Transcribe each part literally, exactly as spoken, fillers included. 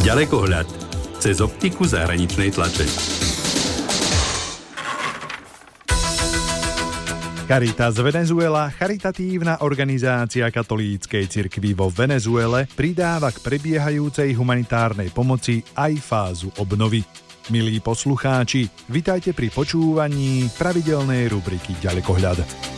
Ďalekohľad cez optiku zahraničnej tlače. Caritas Venezuela, charitatívna organizácia katolíckej cirkvi vo Venezuele, pridáva k prebiehajúcej humanitárnej pomoci aj fázu obnovy. Milí poslucháči, vitajte pri počúvaní pravidelnej rubriky Ďalekohľad.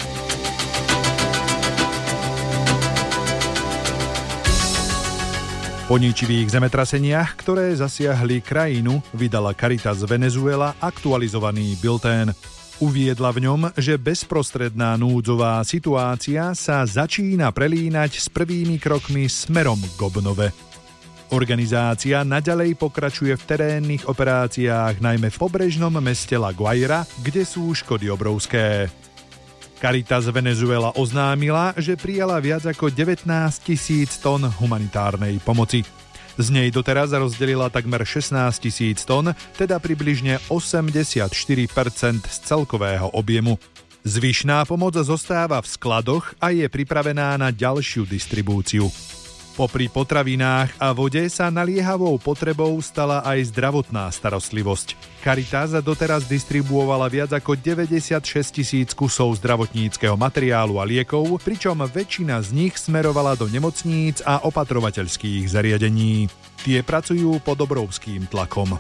Po ničivých zemetraseniach, ktoré zasiahli krajinu, vydala Caritas Venezuela aktualizovaný biltén. Uviedla v ňom, že bezprostredná núdzová situácia sa začína prelínať s prvými krokmi smerom k obnove. Organizácia naďalej pokračuje v terénnych operáciách najmä v pobrežnom meste La Guaira, kde sú škody obrovské. Caritas Venezuela oznámila, že prijala viac ako devätnásť tisíc tón humanitárnej pomoci. Z nej doteraz rozdelila takmer šestnásť tisíc tón, teda približne osemdesiatštyri percent z celkového objemu. Zvyšná pomoc zostáva v skladoch a je pripravená na ďalšiu distribúciu. Popri potravinách a vode sa naliehavou potrebou stala aj zdravotná starostlivosť. Caritas doteraz distribuovala viac ako deväťdesiatšesť tisíc kusov zdravotníckeho materiálu a liekov, pričom väčšina z nich smerovala do nemocníc a opatrovateľských zariadení. Tie pracujú pod obrovským tlakom.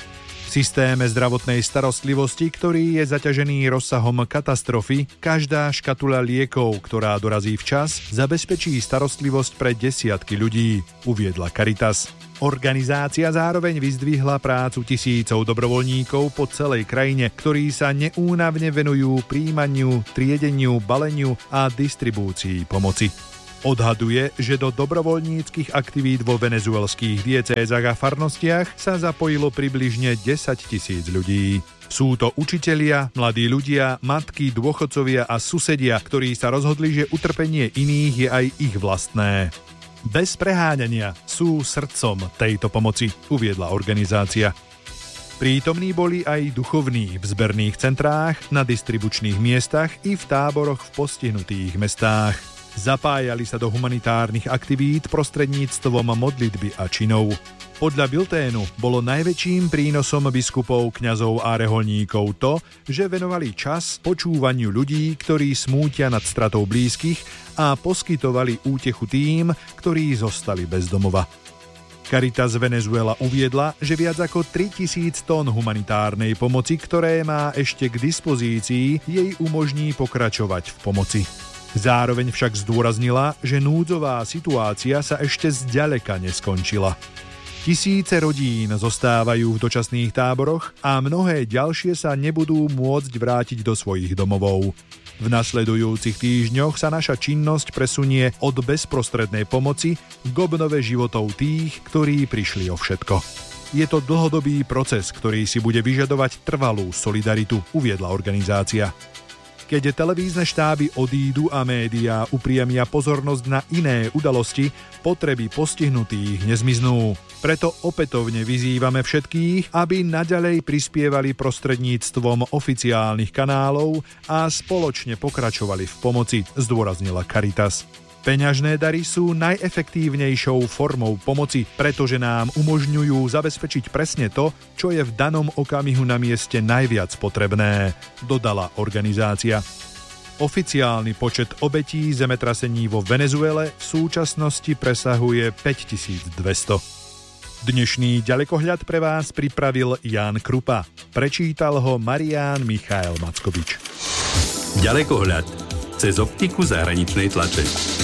V systéme zdravotnej starostlivosti, ktorý je zaťažený rozsahom katastrofy, každá škatula liekov, ktorá dorazí včas, zabezpečí starostlivosť pre desiatky ľudí, uviedla Caritas. Organizácia zároveň vyzdvihla prácu tisícov dobrovoľníkov po celej krajine, ktorí sa neúnavne venujú prijímaniu, triedeniu, baleniu a distribúcii pomoci. Odhaduje, že do dobrovoľníckych aktivít vo venezuelských diecézach a farnostiach sa zapojilo približne desať tisíc ľudí. Sú to učitelia, mladí ľudia, matky, dôchodcovia a susedia, ktorí sa rozhodli, že utrpenie iných je aj ich vlastné. Bez preháňania sú srdcom tejto pomoci, uviedla organizácia. Prítomní boli aj duchovní v zberných centrách, na distribučných miestach i v táboroch v postihnutých mestách. Zapájali sa do humanitárnych aktivít prostredníctvom modlitby a činov. Podľa bilténu bolo najväčším prínosom biskupov, kňazov a rehoľníkov to, že venovali čas počúvaniu ľudí, ktorí smútia nad stratou blízkych a poskytovali útechu tým, ktorí zostali bez domova. Caritas Venezuela uviedla, že viac ako tritisíc tón humanitárnej pomoci, ktoré má ešte k dispozícii, jej umožní pokračovať v pomoci. Zároveň však zdôraznila, že núdzová situácia sa ešte zďaleka neskončila. Tisíce rodín zostávajú v dočasných táboroch a mnohé ďalšie sa nebudú môcť vrátiť do svojich domovov. V nasledujúcich týždňoch sa naša činnosť presunie od bezprostrednej pomoci k obnove životov tých, ktorí prišli o všetko. Je to dlhodobý proces, ktorý si bude vyžadovať trvalú solidaritu, uviedla organizácia. Keď televízne štáby odídu a médiá upriamia pozornosť na iné udalosti, potreby postihnutých nezmiznú. Preto opätovne vyzývame všetkých, aby naďalej prispievali prostredníctvom oficiálnych kanálov a spoločne pokračovali v pomoci, zdôraznila Caritas. Peňažné dary sú najefektívnejšou formou pomoci, pretože nám umožňujú zabezpečiť presne to, čo je v danom okamihu na mieste najviac potrebné, dodala organizácia. Oficiálny počet obetí zemetrasení vo Venezuele v súčasnosti presahuje päťtisícdvesto. Dnešný ďalekohľad pre vás pripravil Ján Krupa. Prečítal ho Marián Michael Mackovič. Ďalekohľad cez optiku zahraničnej tlače.